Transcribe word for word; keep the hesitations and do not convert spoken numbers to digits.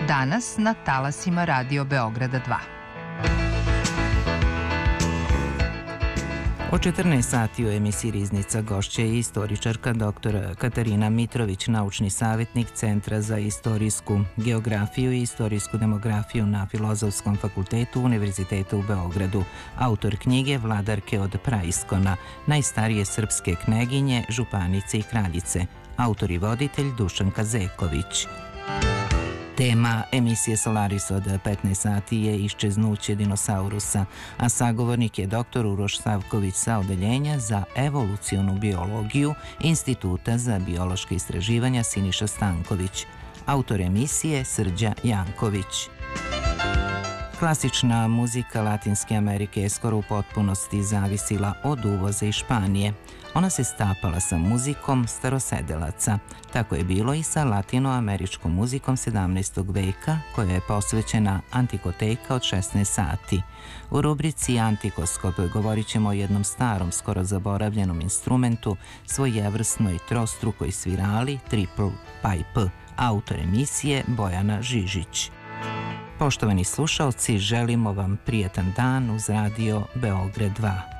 Danas na talasima Radio Beograda dva. O četrnaest sati u emisiji Riznica gošća je istoričarka dr Katarina Mitrović, naučni savjetnik Centra za istorijsku geografiju i istorijsku demografiju na Filozofskom fakultetu Univerziteta u Beogradu, autor knjige Vladarke od Praiskona, najstarije srpske kneginje, županice i kraljice, autor i voditelj Dušanka Zeković. Tema emisije Solaris od petnaest sati je iščeznuće dinosaurusa, a sagovornik je doktor Uroš Savković sa Odeljenja za evolucionu biologiju Instituta za biološke istraživanja Siniša Stanković. Autor emisije Srđa Janković. Klasična muzika Latinske Amerike je skoro u potpunosti zavisila od uvoza iz Španije. Ona se stapala sa muzikom starosedelaca. Tako je bilo i sa latinoameričkom muzikom sedamnaestog veka, koja je posvećena Antikoteka od šesnaest sati. U rubrici Antikoskop govorit ćemo o jednom starom, skoro zaboravljenom instrumentu, svojevrsnoj trostrukoj svirali triple pipe. Autor emisije Bojana Žižić. Poštovani slušaoci, želimo vam prijetan dan uz Radio Beograd dva.